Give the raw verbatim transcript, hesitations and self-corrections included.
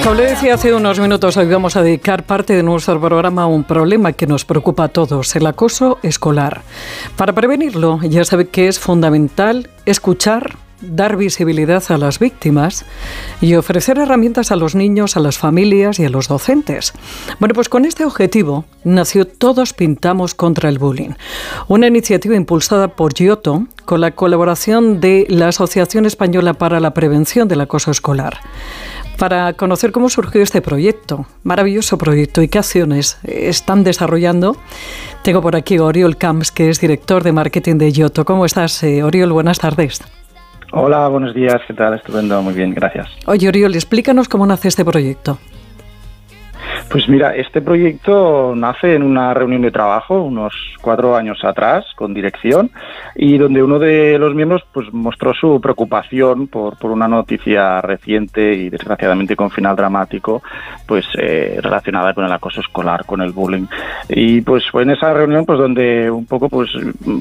Como le decía hace unos minutos, hoy vamos a dedicar parte de nuestro programa a un problema que nos preocupa a todos, el acoso escolar. Para prevenirlo, ya sabe que es fundamental escuchar, dar visibilidad a las víctimas y ofrecer herramientas a los niños, a las familias y a los docentes. Bueno, pues con este objetivo nació Todos Pintamos contra el Bullying, una iniciativa impulsada por Giotto con la colaboración de la Asociación Española para la Prevención del Acoso Escolar. Para conocer cómo surgió este proyecto, maravilloso proyecto, y qué acciones están desarrollando, tengo por aquí a Oriol Camps, que es director de marketing de Giotto. ¿Cómo estás, eh, Oriol? Buenas tardes. Hola, buenos días. ¿Qué tal? Estupendo, muy bien, gracias. Oye, Oriol, explícanos cómo nace este proyecto. Pues mira, este proyecto nace en una reunión de trabajo unos cuatro años atrás con dirección y donde uno de los miembros pues mostró su preocupación por, por una noticia reciente y desgraciadamente con final dramático pues eh, relacionada con el acoso escolar, con el bullying. Y pues fue en esa reunión pues donde un poco pues